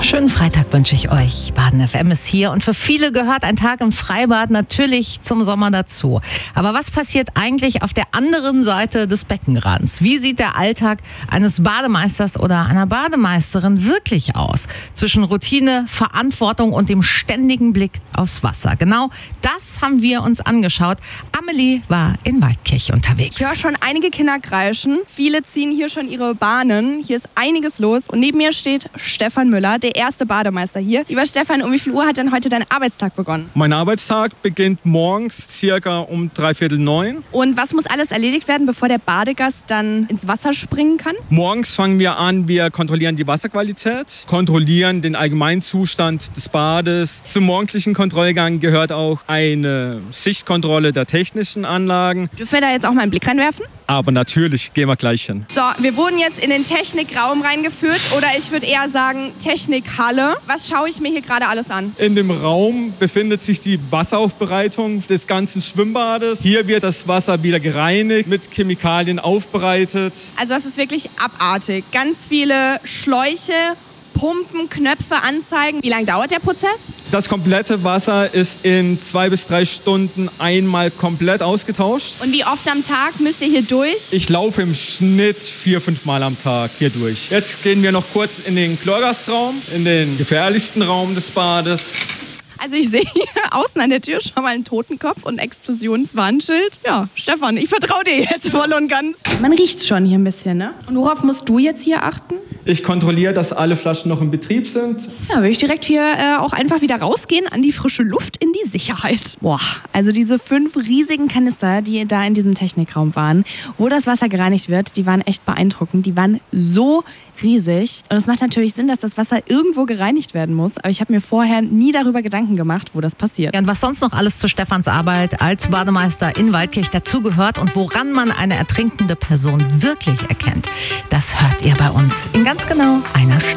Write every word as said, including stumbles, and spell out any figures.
Schönen Freitag wünsche ich euch. Baden F M ist hier und für viele gehört ein Tag im Freibad natürlich zum Sommer dazu. Aber was passiert eigentlich auf der anderen Seite des Beckenrands? Wie sieht der Alltag eines Bademeisters oder einer Bademeisterin wirklich aus? Zwischen Routine, Verantwortung und dem ständigen Blick aufs Wasser. Genau das haben wir uns angeschaut. Amelie war in Waldkirch unterwegs. Ich höre schon einige Kinder kreischen. Viele ziehen hier schon ihre Bahnen. Hier ist einiges los. Und neben mir steht Stefan Müller, der erste Bademeister hier. Lieber Stefan, um wie viel Uhr hat denn heute dein Arbeitstag begonnen? Mein Arbeitstag beginnt morgens circa um dreiviertel neun. Und was muss alles erledigt werden, bevor der Badegast dann ins Wasser springen kann? Morgens fangen wir an, wir kontrollieren die Wasserqualität, kontrollieren den allgemeinen Zustand des Bades. Zum morgendlichen Kontrollgang gehört auch eine Sichtkontrolle der technischen Anlagen. Dürfen wir da jetzt auch mal einen Blick reinwerfen? Aber natürlich, gehen wir gleich hin. So, wir wurden jetzt in den Technikraum reingeführt oder ich würde eher sagen Technikhalle. Was schaue ich mir hier gerade alles an? In dem Raum befindet sich die Wasseraufbereitung des ganzen Schwimmbades. Hier wird das Wasser wieder gereinigt, mit Chemikalien aufbereitet. Also das ist wirklich abartig. Ganz viele Schläuche, Pumpen, Knöpfe anzeigen. Wie lange dauert der Prozess? Das komplette Wasser ist in zwei bis drei Stunden einmal komplett ausgetauscht. Und wie oft am Tag müsst ihr hier durch? Ich laufe im Schnitt vier, fünf Mal am Tag hier durch. Jetzt gehen wir noch kurz in den Chlorgastraum, in den gefährlichsten Raum des Bades. Also ich sehe hier außen an der Tür schon mal einen Totenkopf und ein Explosionswarnschild. Ja, Stefan, ich vertraue dir jetzt voll und ganz. Man riecht schon hier ein bisschen, ne? Und worauf musst du jetzt hier achten? Ich kontrolliere, dass alle Flaschen noch in Betrieb sind. Ja, will ich direkt hier äh, auch einfach wieder rausgehen an die frische Luft, in die Sicherheit. Boah, also diese fünf riesigen Kanister, die da in diesem Technikraum waren, wo das Wasser gereinigt wird, die waren echt beeindruckend. Die waren so riesig. Und es macht natürlich Sinn, dass das Wasser irgendwo gereinigt werden muss. Aber ich habe mir vorher nie darüber Gedanken gemacht, wo das passiert. Ja, und was sonst noch alles zu Stefans Arbeit als Bademeister in Waldkirch dazugehört und woran man eine ertrinkende Person wirklich erkennt, das hört ihr bei uns in ganz genau einer Stunde.